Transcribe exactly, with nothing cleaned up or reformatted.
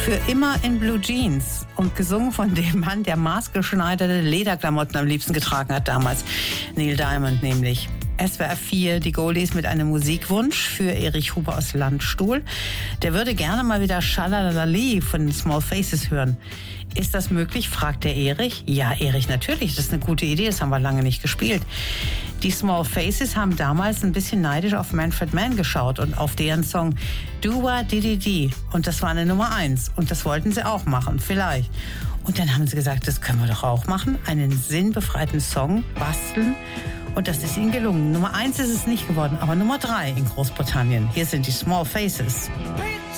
Für immer in Blue Jeans und gesungen von dem Mann, der maßgeschneiderte Lederklamotten am liebsten getragen hat damals, Neil Diamond nämlich. S W R vier, die Goldies mit einem Musikwunsch für Erich Huber aus Landstuhl. Der würde gerne mal wieder Schalalali von den Small Faces hören. Ist das möglich, fragt der Erich. Ja, Erich, natürlich, das ist eine gute Idee, das haben wir lange nicht gespielt. Die Small Faces haben damals ein bisschen neidisch auf Manfred Mann geschaut und auf deren Song Dua Di Di Di. Und das war eine Nummer eins. Und das wollten sie auch machen, vielleicht. Und dann haben sie gesagt, das können wir doch auch machen. Einen sinnbefreiten Song basteln. Und das ist ihnen gelungen. Nummer eins ist es nicht geworden, aber Nummer drei in Großbritannien. Hier sind die Small Faces.